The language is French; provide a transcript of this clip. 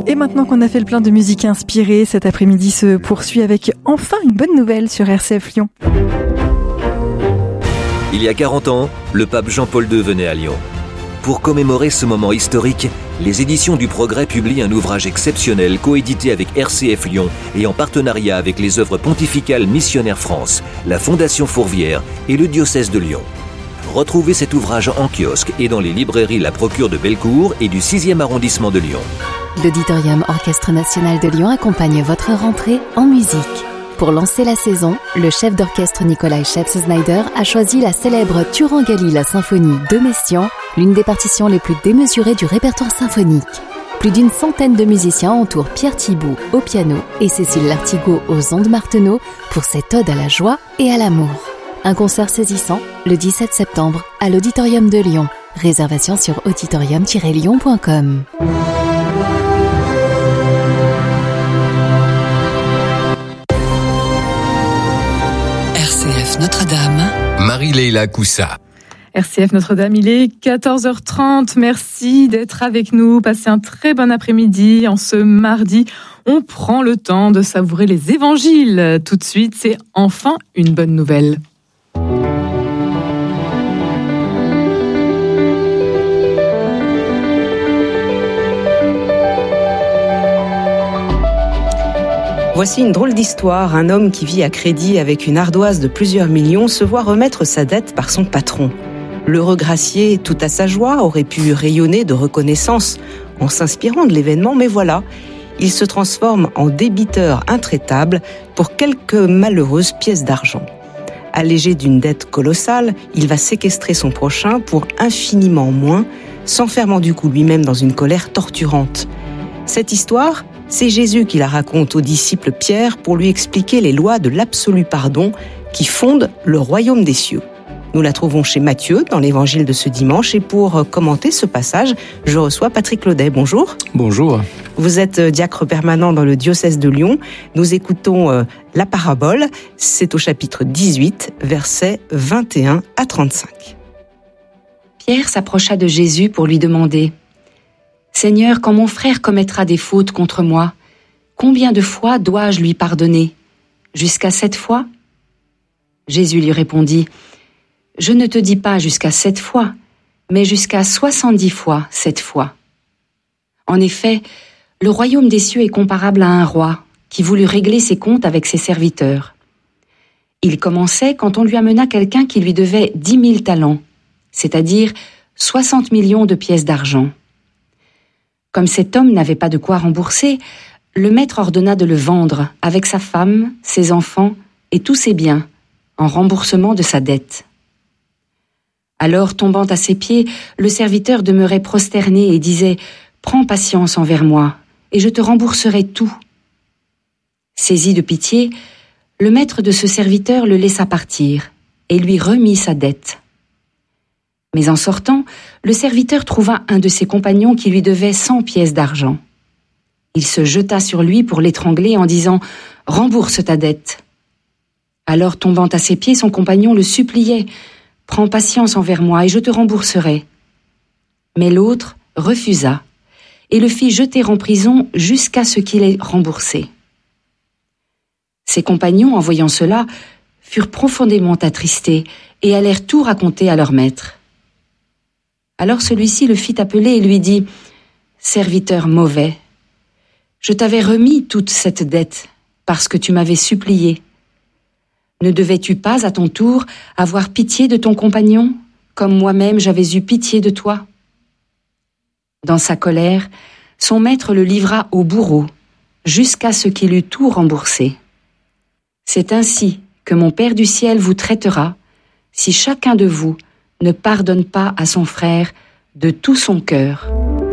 Et maintenant qu'on a fait le plein de musique inspirée, cet après-midi se poursuit avec enfin une bonne nouvelle sur RCF Lyon. Il y a 40 ans, le pape Jean-Paul II venait à Lyon. Pour commémorer ce moment historique, les éditions du Progrès publient un ouvrage exceptionnel coédité avec RCF Lyon et en partenariat avec les œuvres pontificales Missionnaires France, la Fondation Fourvière et le diocèse de Lyon. Retrouvez cet ouvrage en kiosque et dans les librairies La Procure de Bellecour et du 6e arrondissement de Lyon. L'Auditorium Orchestre National de Lyon accompagne votre rentrée en musique. Pour lancer la saison, le chef d'orchestre Nikolai Schatz-Snyder a choisi la célèbre Turangalila la symphonie de Messiaen, l'une des partitions les plus démesurées du répertoire symphonique. Plus d'une centaine de musiciens entourent Pierre Thibault au piano et Cécile Lartigot aux ondes Martenot pour cette ode à la joie et à l'amour. Un concert saisissant le 17 septembre à l'Auditorium de Lyon. Réservation sur auditorium-lyon.com. RCF Notre-Dame, Marie-Leila Coussa. RCF Notre-Dame, il est 14h30. Merci d'être avec nous. Passez un très bon après-midi. En ce mardi, on prend le temps de savourer les évangiles. Tout de suite, c'est enfin une bonne nouvelle. Voici une drôle d'histoire. Un homme qui vit à crédit avec une ardoise de plusieurs millions se voit remettre sa dette par son patron. L'heureux gracié, tout à sa joie, aurait pu rayonner de reconnaissance en s'inspirant de l'événement, mais voilà, il se transforme en débiteur intraitable pour quelques malheureuses pièces d'argent. Allégé d'une dette colossale, il va séquestrer son prochain pour infiniment moins, s'enfermant du coup lui-même dans une colère torturante. Cette histoire, c'est Jésus qui la raconte au disciple Pierre pour lui expliquer les lois de l'absolu pardon qui fondent le royaume des cieux. Nous la trouvons chez Matthieu dans l'évangile de ce dimanche et pour commenter ce passage, je reçois Patrick Laudet. Bonjour. Bonjour. Vous êtes diacre permanent dans le diocèse de Lyon. Nous écoutons la parabole. C'est au chapitre 18, versets 21 à 35. Pierre s'approcha de Jésus pour lui demander « Seigneur, quand mon frère commettra des fautes contre moi, combien de fois dois-je lui pardonner ? Jusqu'à 7 fois ?» Jésus lui répondit « Je ne te dis pas jusqu'à 7 fois, mais jusqu'à 70 fois 7 fois. » En effet, le royaume des cieux est comparable à un roi qui voulut régler ses comptes avec ses serviteurs. Il commençait quand on lui amena quelqu'un qui lui devait 10 000 talents, c'est-à-dire 60 millions de pièces d'argent. Comme cet homme n'avait pas de quoi rembourser, le maître ordonna de le vendre avec sa femme, ses enfants et tous ses biens, en remboursement de sa dette. Alors, tombant à ses pieds, le serviteur demeurait prosterné et disait « Prends patience envers moi, et je te rembourserai tout. » Saisi de pitié, le maître de ce serviteur le laissa partir et lui remit sa dette. Mais en sortant, le serviteur trouva un de ses compagnons qui lui devait 100 pièces d'argent. Il se jeta sur lui pour l'étrangler en disant « Rembourse ta dette. » Alors, tombant à ses pieds, son compagnon le suppliait « Prends patience envers moi et je te rembourserai. » Mais l'autre refusa et le fit jeter en prison jusqu'à ce qu'il ait remboursé. Ses compagnons, en voyant cela, furent profondément attristés et allèrent tout raconter à leur maître. Alors celui-ci le fit appeler et lui dit « Serviteur mauvais, je t'avais remis toute cette dette parce que tu m'avais supplié. Ne devais-tu pas à ton tour avoir pitié de ton compagnon, comme moi-même j'avais eu pitié de toi ?» Dans sa colère, son maître le livra au bourreau, jusqu'à ce qu'il eût tout remboursé. C'est ainsi que mon Père du ciel vous traitera, si chacun de vous ne pardonne pas à son frère de tout son cœur.